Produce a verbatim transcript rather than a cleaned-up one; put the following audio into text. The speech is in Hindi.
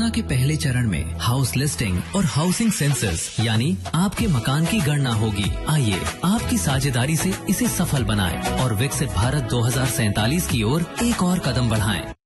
योजना के पहले चरण में हाउस लिस्टिंग और हाउसिंग सेंसस यानी आपके मकान की गणना होगी। आइए आपकी साझेदारी से इसे सफल बनाएं और विकसित भारत दो हज़ार सैंतालीस की ओर एक और कदम बढ़ाएं।